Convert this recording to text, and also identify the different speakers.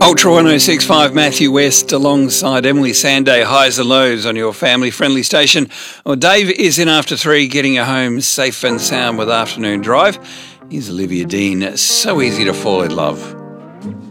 Speaker 1: Ultra 1065 Matthew West alongside Emily Sanday, highs and lows on your family-friendly station. Well, Dave is in after 3, getting you home safe and sound with Afternoon Drive. Here's Olivia Dean, So Easy to Fall in Love.